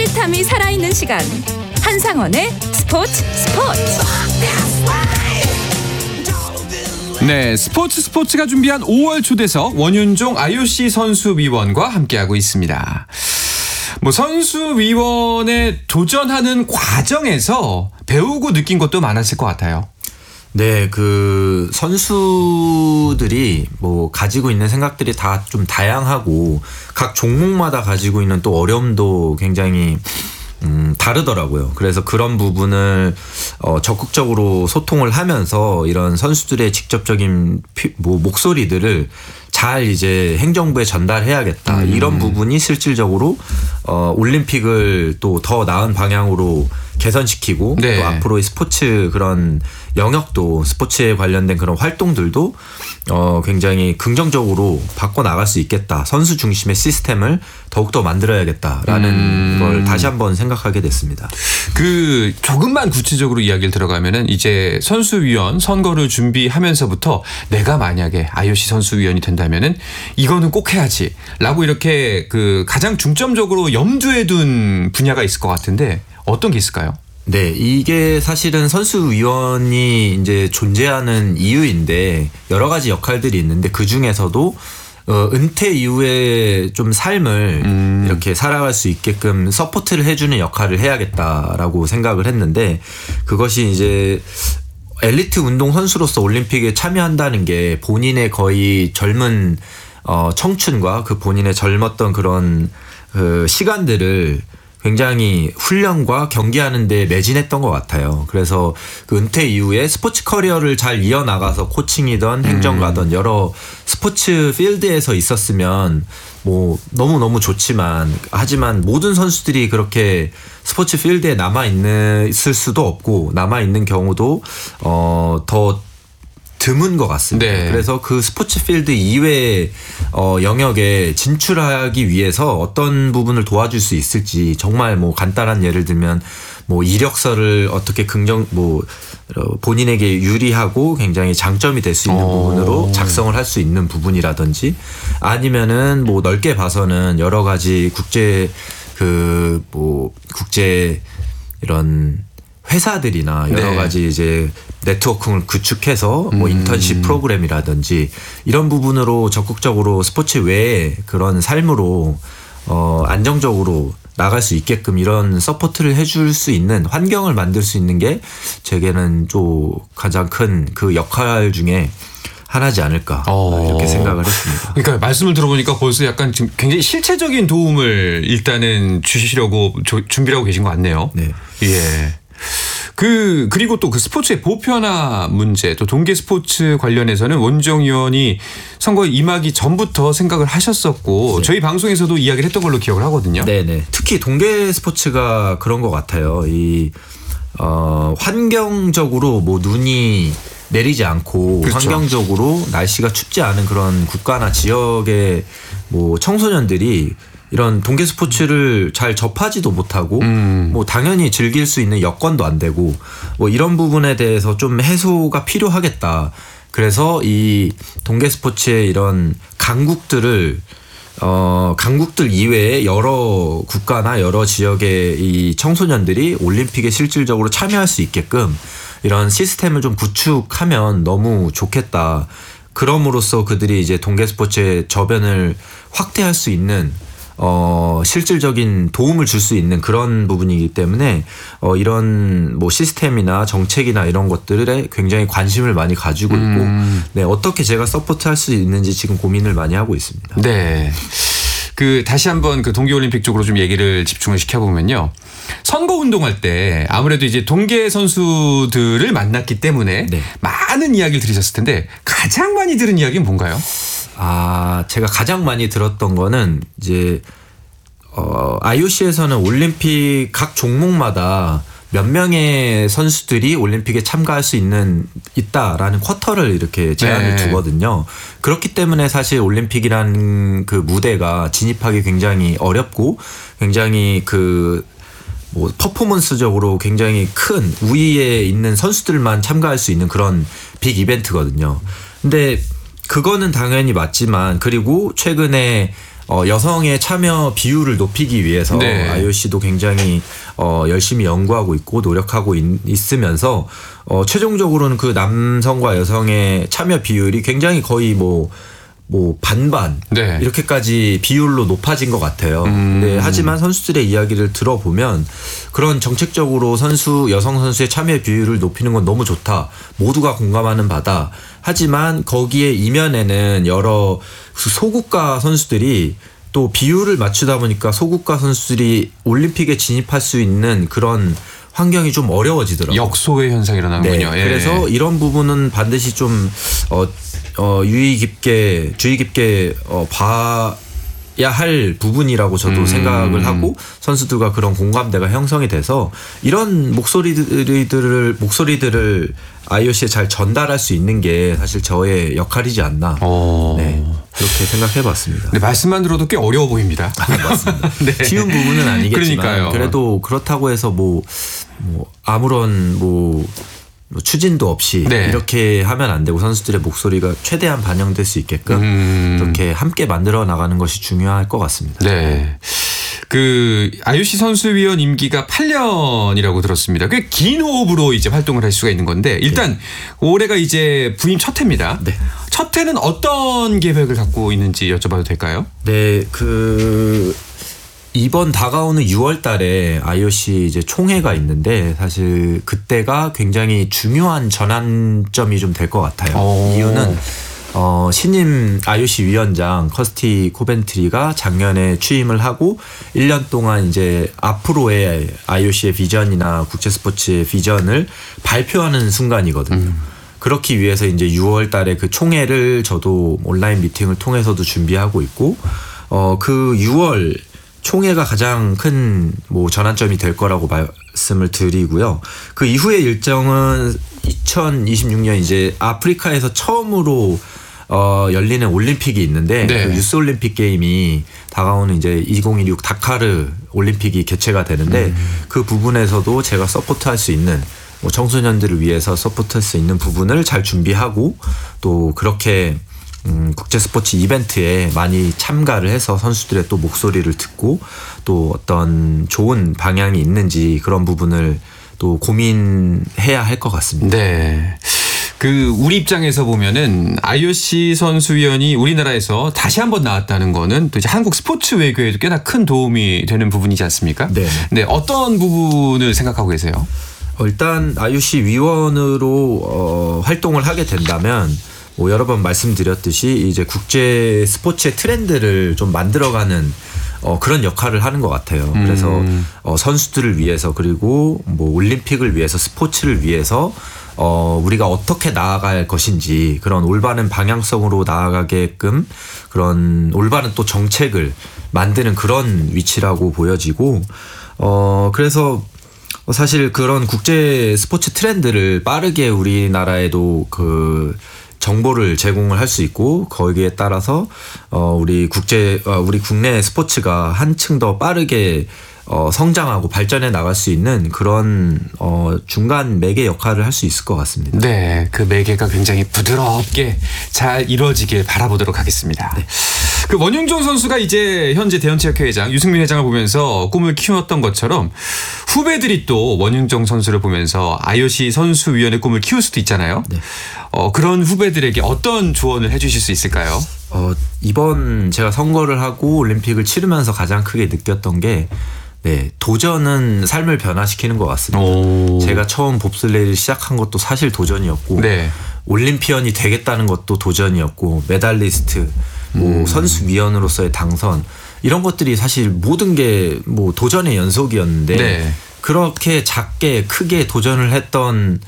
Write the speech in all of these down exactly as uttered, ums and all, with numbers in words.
짜릿함이 살아있는 시간. 한상헌의 스포츠 스포츠. 네, 스포츠 스포츠가 준비한 오월 초대석 원윤종 아이오씨 선수위원과 함께하고 있습니다. 뭐 선수위원에 도전하는 과정에서 배우고 느낀 것도 많았을 것 같아요. 네, 그 선수들이 뭐 가지고 있는 생각들이 다 좀 다양하고 각 종목마다 가지고 있는 또 어려움도 굉장히 음, 다르더라고요. 그래서 그런 부분을 어, 적극적으로 소통을 하면서 이런 선수들의 직접적인 피, 뭐 목소리들을 잘 이제 행정부에 전달해야겠다. 음. 이런 부분이 실질적으로 어, 올림픽을 또 더 나은 방향으로 개선시키고 네. 또 앞으로의 스포츠 그런 영역도 스포츠에 관련된 그런 활동들도 어 굉장히 긍정적으로 바꿔 나갈 수 있겠다. 선수 중심의 시스템을 더욱더 만들어야겠다라는 음. 걸 다시 한번 생각하게 됐습니다. 그 조금만 구체적으로 이야기를 들어가면은 이제 선수위원 선거를 준비하면서부터 내가 만약에 아이오씨 선수위원이 된다면은 이거는 꼭 해야지라고 이렇게 그 가장 중점적으로 염두에 둔 분야가 있을 것 같은데 어떤 게 있을까요? 네, 이게 사실은 선수위원이 이제 존재하는 이유인데 여러 가지 역할들이 있는데 그 중에서도 어, 은퇴 이후에 좀 삶을 음. 이렇게 살아갈 수 있게끔 서포트를 해주는 역할을 해야겠다라고 생각을 했는데 그것이 이제 엘리트 운동 선수로서 올림픽에 참여한다는 게 본인의 거의 젊은 어, 청춘과 그 본인의 젊었던 그런 그 시간들을 굉장히 훈련과 경기하는 데 매진했던 것 같아요. 그래서 그 은퇴 이후에 스포츠 커리어를 잘 이어나가서 코칭이든 행정가든 여러 스포츠 필드에서 있었으면 뭐 너무너무 좋지만 하지만 모든 선수들이 그렇게 스포츠 필드에 남아있을 수도 없고 남아있는 경우도 어, 더 드문 것 같습니다. 네. 그래서 그 스포츠 필드 이외의 어, 영역에 진출하기 위해서 어떤 부분을 도와줄 수 있을지 정말 뭐 간단한 예를 들면 뭐 이력서를 어떻게 긍정 뭐 본인에게 유리하고 굉장히 장점이 될 수 있는 오. 부분으로 작성을 할 수 있는 부분이라든지 아니면은 뭐 넓게 봐서는 여러 가지 국제 그 뭐 국제 이런 회사들이나 여러 네. 가지 이제 네트워크를 구축해서 뭐 인턴십 프로그램이라든지 이런 부분으로 적극적으로 스포츠 외에 그런 삶으로 어 안정적으로 나갈 수 있게끔 이런 서포트를 해줄 수 있는 환경을 만들 수 있는 게 제게는 좀 가장 큰 그 역할 중에 하나지 않을까 어. 이렇게 생각을 했습니다. 그러니까 말씀을 들어보니까 벌써 약간 지금 굉장히 실체적인 도움을 일단은 주시려고 조, 준비를 하고 계신 것 같네요. 네. 예. 그 그리고 또 그 스포츠의 보편화 문제 또 동계 스포츠 관련해서는 원정 의원이 선거에 임하기 전부터 생각을 하셨었고 네. 저희 방송에서도 이야기를 했던 걸로 기억을 하거든요. 네네. 특히 동계 스포츠가 그런 것 같아요. 이 어, 환경적으로 뭐 눈이 내리지 않고 그렇죠. 환경적으로 날씨가 춥지 않은 그런 국가나 지역의 뭐 청소년들이 이런 동계 스포츠를 잘 접하지도 못하고 음. 뭐 당연히 즐길 수 있는 여건도 안 되고 뭐 이런 부분에 대해서 좀 해소가 필요하겠다. 그래서 이 동계 스포츠의 이런 강국들을 어 강국들 이외에 여러 국가나 여러 지역의 이 청소년들이 올림픽에 실질적으로 참여할 수 있게끔 이런 시스템을 좀 구축하면 너무 좋겠다. 그럼으로써 그들이 이제 동계 스포츠의 저변을 확대할 수 있는 어, 실질적인 도움을 줄 수 있는 그런 부분이기 때문에 어, 이런 뭐 시스템이나 정책이나 이런 것들에 굉장히 관심을 많이 가지고 있고 음. 네, 어떻게 제가 서포트할 수 있는지 지금 고민을 많이 하고 있습니다. 네. 그 다시 한번 그 동계올림픽 쪽으로 좀 얘기를 집중을 시켜보면요. 선거 운동할 때 아무래도 이제 동계 선수들을 만났기 때문에 네. 많은 이야기를 들으셨을 텐데 가장 많이 들은 이야기는 뭔가요? 아, 제가 가장 많이 들었던 거는 이제 어, 아이오씨에서는 올림픽 각 종목마다 몇 명의 선수들이 올림픽에 참가할 수 있는 있다라는 쿼터를 이렇게 제한을 네. 두거든요. 그렇기 때문에 사실 올림픽이라는 그 무대가 진입하기 굉장히 어렵고 굉장히 그 뭐 퍼포먼스적으로 굉장히 큰 우위에 있는 선수들만 참가할 수 있는 그런 빅 이벤트거든요. 근데 그거는 당연히 맞지만 그리고 최근에 어, 여성의 참여 비율을 높이기 위해서 네. 아이오씨도 굉장히 어, 열심히 연구하고 있고 노력하고 있, 있으면서 어, 최종적으로는 그 남성과 여성의 참여 비율이 굉장히 거의 뭐 뭐 반반 네. 이렇게까지 비율로 높아진 것 같아요. 음. 네, 하지만 선수들의 이야기를 들어보면 그런 정책적으로 선수 여성 선수의 참여 비율을 높이는 건 너무 좋다. 모두가 공감하는 바다. 하지만 거기에 이면에는 여러 소국가 선수들이 또 비율을 맞추다 보니까 소국가 선수들이 올림픽에 진입할 수 있는 그런 환경이 좀 어려워지더라고요. 역소의 현상이 일어나는군요. 네, 예. 그래서 이런 부분은 반드시 좀 어, 어, 유의 깊게 주의 깊게 어, 봐야 할 부분이라고 저도 음. 생각을 하고 선수들과 그런 공감대가 형성이 돼서 이런 목소리들을 목소리들을 아이오씨에 잘 전달할 수 있는 게 사실 저의 역할이지 않나. 어. 네, 그렇게 생각해봤습니다. 네, 말씀만 들어도 꽤 어려워 보입니다. 맞습니다. 네. 쉬운 부분은 아니겠지만 그러니까요. 그래도 그렇다고 해서 뭐, 뭐 아무런 뭐 추진도 없이 네. 이렇게 하면 안 되고 선수들의 목소리가 최대한 반영될 수 있게끔 음. 이렇게 함께 만들어 나가는 것이 중요할 것 같습니다. 네. 그 아이오씨 선수위원 임기가 팔 년이라고 들었습니다. 꽤 긴 호흡으로 이제 활동을 할 수가 있는 건데 일단 네. 올해가 이제 부임 첫 해입니다. 네. 첫 해는 어떤 계획을 갖고 있는지 여쭤봐도 될까요? 네, 그 이번 다가오는 유월 달에 아이오씨 이제 총회가 있는데 사실 그때가 굉장히 중요한 전환점이 좀 될 것 같아요. 오. 이유는 어, 신임 아이오씨 위원장 커스티 코벤트리가 작년에 취임을 하고 일 년 동안 이제 앞으로의 아이오씨의 비전이나 국제 스포츠의 비전을 발표하는 순간이거든요. 음. 그렇기 위해서 이제 유월 달에 그 총회를 저도 온라인 미팅을 통해서도 준비하고 있고 어, 그 유월 총회가 가장 큰 뭐 전환점이 될 거라고 말씀을 드리고요. 그 이후의 일정은 이천이십육 년 이제 아프리카에서 처음으로 어 열리는 올림픽이 있는데 네. 그 유스 올림픽 게임이 다가오는 이제 이천이십육 다카르 올림픽이 개최가 되는데 음. 그 부분에서도 제가 서포트할 수 있는 뭐 청소년들을 위해서 서포트할 수 있는 부분을 잘 준비하고 또 그렇게 음, 국제 스포츠 이벤트에 많이 참가를 해서 선수들의 또 목소리를 듣고 또 어떤 좋은 방향이 있는지 그런 부분을 또 고민해야 할 것 같습니다. 네. 그 우리 입장에서 보면은 아이오씨 선수위원이 우리나라에서 다시 한번 나왔다는 거는 또 이제 한국 스포츠 외교에도 꽤나 큰 도움이 되는 부분이지 않습니까? 네. 네. 어떤 부분을 생각하고 계세요? 어, 일단 아이오씨 위원으로 어, 활동을 하게 된다면 뭐 여러 번 말씀드렸듯이 이제 국제 스포츠의 트렌드를 좀 만들어가는 어, 그런 역할을 하는 것 같아요. 그래서 음. 어, 선수들을 위해서 그리고 뭐 올림픽을 위해서 스포츠를 위해서 어, 우리가 어떻게 나아갈 것인지 그런 올바른 방향성으로 나아가게끔 그런 올바른 또 정책을 만드는 그런 위치라고 보여지고 어, 그래서 사실 그런 국제 스포츠 트렌드를 빠르게 우리나라에도 그 정보를 제공을 할 수 있고 거기에 따라서 어 우리 국제 어 우리 국내 스포츠가 한층 더 빠르게 어 성장하고 발전해 나갈 수 있는 그런 어 중간 매개 역할을 할 수 있을 것 같습니다. 네, 그 매개가 굉장히 부드럽게 잘 이루어지길 바라보도록 하겠습니다. 네. 그 원윤종 선수가 이제 현재 대한체육회 회장 유승민 회장을 보면서 꿈을 키웠던 것처럼 후배들이 또 원윤종 선수를 보면서 아이오씨 선수위원회 꿈을 키울 수도 있잖아요. 네. 어, 그런 후배들에게 어떤 조언을 해주실 수 있을까요? 어, 이번 제가 선거를 하고 올림픽을 치르면서 가장 크게 느꼈던 게 네, 도전은 삶을 변화시키는 것 같습니다. 오. 제가 처음 봅슬레이를 시작한 것도 사실 도전이었고 네. 올림피언이 되겠다는 것도 도전이었고 메달리스트, 뭐 음. 선수위원으로서의 당선 이런 것들이 사실 모든 게 뭐 도전의 연속이었는데 네. 그렇게 작게 크게 도전을 했던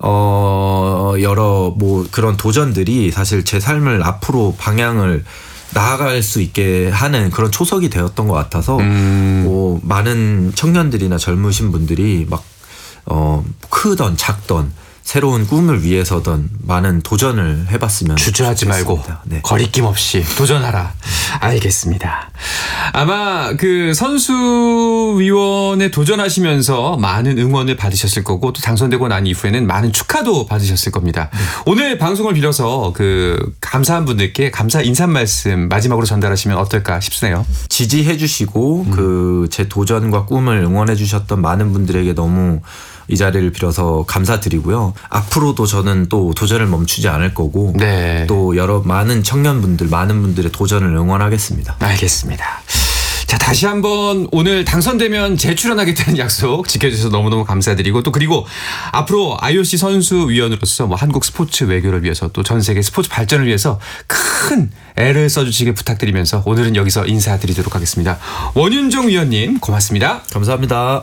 어 여러 뭐 그런 도전들이 사실 제 삶을 앞으로 방향을 나아갈 수 있게 하는 그런 초석이 되었던 것 같아서 음. 뭐 많은 청년들이나 젊으신 분들이 막 어 크던 작던 새로운 꿈을 위해서든 많은 도전을 해봤으면 주저하지 말고 좋겠습니다. 네. 거리낌 없이 도전하라. 알겠습니다. 아마 그 선수위원에 도전하시면서 많은 응원을 받으셨을 거고 또 당선되고 난 이후에는 많은 축하도 받으셨을 겁니다. 네. 오늘 방송을 빌어서 그 감사한 분들께 감사 인사 말씀 마지막으로 전달하시면 어떨까 싶으네요. 지지해 주시고 음. 그 제 도전과 꿈을 응원해 주셨던 많은 분들에게 너무 이 자리를 빌어서 감사드리고요. 앞으로도 저는 또 도전을 멈추지 않을 거고 네. 또 여러 많은 청년분들 많은 분들의 도전을 응원하겠습니다. 알겠습니다. 자, 다시 한번 오늘 당선되면 재출연하겠다는 약속 지켜주셔서 너무너무 감사드리고 또 그리고 앞으로 아이오씨 선수위원으로서 뭐 한국 스포츠 외교를 위해서 또 전 세계 스포츠 발전을 위해서 큰 애를 써주시길 부탁드리면서 오늘은 여기서 인사드리도록 하겠습니다. 원윤종 위원님 고맙습니다. 감사합니다.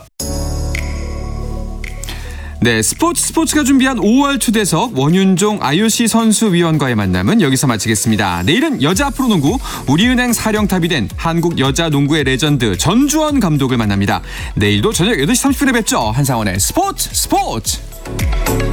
네, 스포츠 스포츠가 준비한 오월 초대석 원윤종 아이오씨 선수위원과의 만남은 여기서 마치겠습니다. 내일은 여자 프로농구 우리은행 사령탑이 된 한국 여자 농구의 레전드 전주원 감독을 만납니다. 내일도 저녁 여덟 시 삼십 분에 뵙죠. 한상원의 스포츠 스포츠.